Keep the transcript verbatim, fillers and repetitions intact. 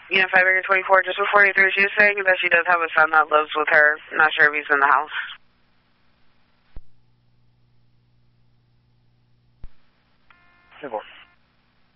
You know, five acre twenty-four, just before you through, she was saying that she does have a son that lives with her. I'm not sure if he's in the house. ten four.